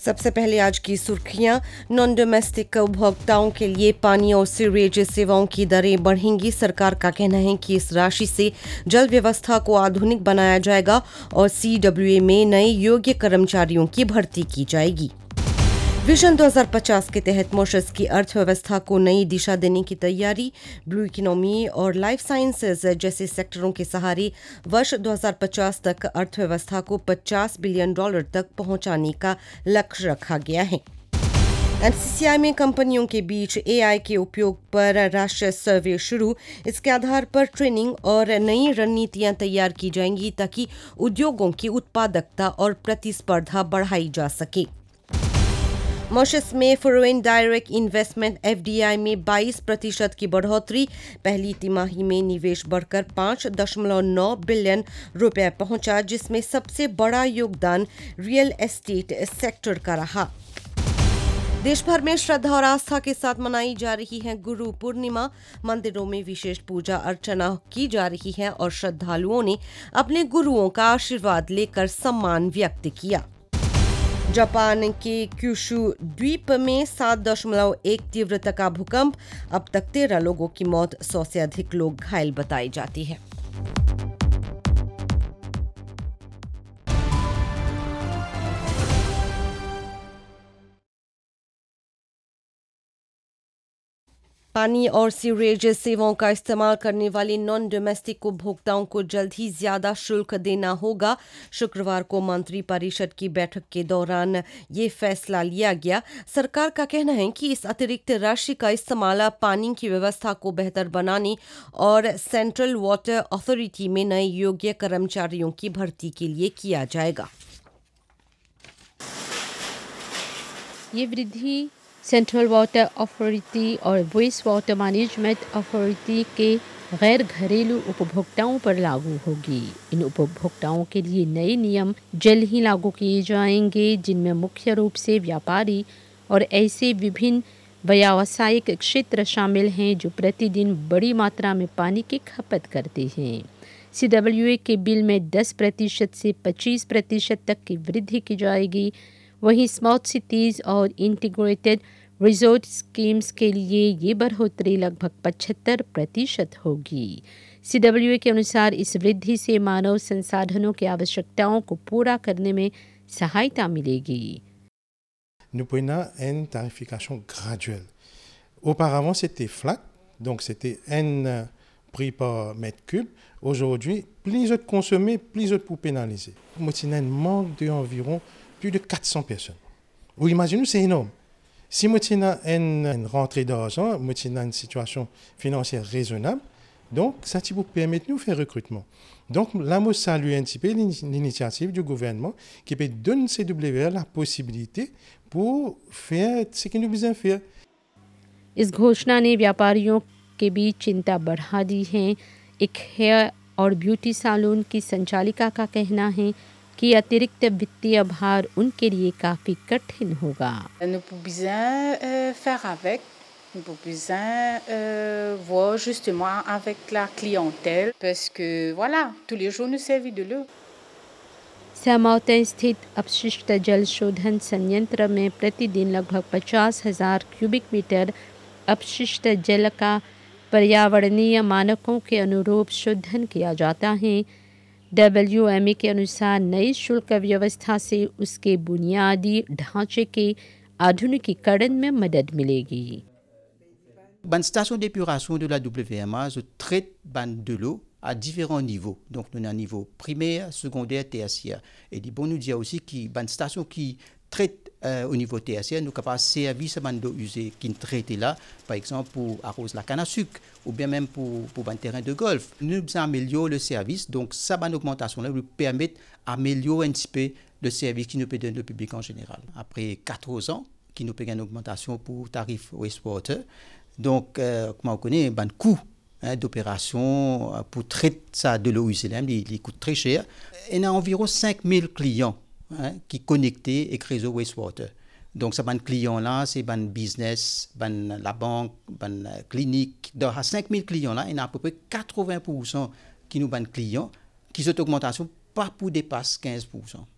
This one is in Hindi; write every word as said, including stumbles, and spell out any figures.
सबसे पहले आज की सुर्खियां। नॉन डोमेस्टिक उपभोक्ताओं के लिए पानी और सीवरेज सेवाओं की दरें बढ़ेंगी। सरकार का कहना है कि इस राशि से जल व्यवस्था को आधुनिक बनाया जाएगा और सीडब्ल्यूए में नए योग्य कर्मचारियों की भर्ती की जाएगी। विजन दो हज़ार पचास के तहत मॉरिशस की अर्थव्यवस्था को नई दिशा देने की तैयारी। ब्लू इकोनॉमी और लाइफ साइंसेज जैसे सेक्टरों के सहारे वर्ष दो हज़ार पचास तक अर्थव्यवस्था को पचास बिलियन डॉलर तक पहुंचाने का लक्ष्य रखा गया है। एमसीसीआई में कंपनियों के बीच एआई के उपयोग पर राष्ट्रीय सर्वे शुरू। इसके आधार पर ट्रेनिंग और नई रणनीतियां तैयार की जाएंगी ताकि उद्योगों की उत्पादकता और प्रतिस्पर्धा बढ़ाई जा सके। मॉरिशस में फॉरेन डायरेक्ट इन्वेस्टमेंट एफडीआई में बाईस प्रतिशत की बढ़ोतरी। पहली तिमाही में निवेश बढ़कर पाँच दशमलव नौ बिलियन रुपए पहुंचा, जिसमें सबसे बड़ा योगदान रियल एस्टेट सेक्टर का रहा। देश भर में श्रद्धा और आस्था के साथ मनाई जा रही है गुरु पूर्णिमा। मंदिरों में विशेष पूजा अर्चना की जा रही है और श्रद्धालुओं ने अपने गुरुओं का आशीर्वाद लेकर सम्मान व्यक्त किया। जापान के क्यूशु द्वीप में सात दशमलव एक तीव्रता का भूकंप। अब तक तेरह लोगों की मौत, सौ से अधिक लोग घायल बताई जाती है। पानी और सीवरेज सेवाओं का इस्तेमाल करने वाले नॉन डोमेस्टिक उपभोक्ताओं को जल्द ही ज्यादा शुल्क देना होगा। शुक्रवार को मंत्री परिषद की बैठक के दौरान ये फैसला लिया गया। सरकार का कहना है कि इस अतिरिक्त राशि का इस्तेमाल पानी की व्यवस्था को बेहतर बनाने और सेंट्रल वाटर अथॉरिटी में नए योग्य कर्मचारियों की भर्ती के लिए किया जाएगा। ये वृद्धि सेंट्रल वाटर अथॉरिटी और वेस्ट वाटर मैनेजमेंट अथॉरिटी के गैर घरेलू उपभोक्ताओं पर लागू होगी। इन उपभोक्ताओं के लिए नए नियम जल्द ही लागू किए जाएंगे, जिनमें मुख्य रूप से व्यापारी और ऐसे विभिन्न व्यावसायिक क्षेत्र शामिल हैं जो प्रतिदिन बड़ी मात्रा में पानी की खपत करते हैं। सीडब्ल्यूए के बिल में दस प्रतिशत से पच्चीस प्रतिशत तक की वृद्धि की जाएगी। वहीं स्मार्ट सिटीज़ और इंटीग्रेटेड रिजोर्ट स्कीम्स के लिए ये बढ़ोतरी लगभग पचहत्तर प्रतिशत होगी। सीडब्ल्यूए के अनुसार इस वृद्धि से मानव संसाधनों की आवश्यकताओं को पूरा करने में सहायता मिलेगी। Nous prenons une tarification graduelle. Auparavant, c'était flat, donc c'était un prix par mètre cube. Aujourd'hui, plus vous consommez, plus vous pour pénaliser. Moi, c'est un manque d'environ plus de quatre cents personnes. Vous imaginez, c'est énorme. Si moi, j'ai une, une rentrée d'argent, moi, j'ai une situation financière raisonnable, donc ça vous permet de nous faire recrutement. Donc là, moi, salue un petit peu l'initiative du gouvernement qui peut donner C W R la possibilité pour faire ce que nous besoin faire. इस घोषणा ने व्यापारियों के बीच चिंता बढ़ा दी है। एक हेयर और ब्यूटी सैलून की संचालिका का कहना है कि अतिरिक्त वित्तीय भार उनके लिए काफी कठिन होगा। Nous pouvons faire avec, nous pouvons voir justement avec la clientèle parce que voilà, tous les jours nous servons de l'eau. सैमाउटन स्थित अपशिष्ट जल शोधन संयंत्र में प्रतिदिन लगभग पचास हजार क्यूबिक मीटर अपशिष्ट जल का पर्यावरणीय मानकों के अनुरूप शोधन किया जाता है। डब्ल्यूएमए के अनुसार नई शुल्क व्यवस्था से उसके बुनियादी ढांचे के आधुनिकीकरण में मदद मिलेगी। Ban station d'épuration de la W M A, je traite ban de l'eau à différents niveaux. Donc, nous avons un niveau primaire, secondaire, tertiaire. Et il bon nous dire aussi que ban station qui traite euh, au niveau tertiaire, nous avons un service ban d'eau usée qui traite là, par exemple pour arroser la canne à sucre ou bien même pour pour un terrain de golf. Nous améliorons le service. Donc, ça ban augmentation là nous permet d'améliorer un petit peu le service qui nous peut donner le public en général. Après quatorze ans, qui nous paye une augmentation pour tarif wastewater. Donc, euh, comme on connaît, un coût hein, d'opération euh, pour traiter ça de l'eau usée, il, il coûte très cher. Il y a environ cinq mille clients hein, qui sont connectés avec le réseau wastewater. Donc, ces clients-là, c'est un business, ben, la banque, ben, clinique. Donc, à cinq mille clients-là, il y a à peu près quatre-vingts pour cent qui nous sont clients qui sont augmentation pas pour dépasser quinze pour cent.